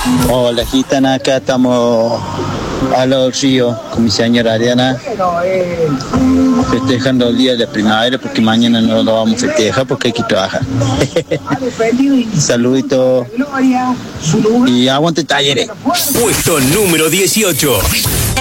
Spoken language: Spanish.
Hola, gitana, acá estamos al lado del río con mi señora Ariana, festejando el día de la primavera porque mañana no lo vamos a festejar porque hay que trabajar. Saludito y aguante Talleres. Puesto número 18.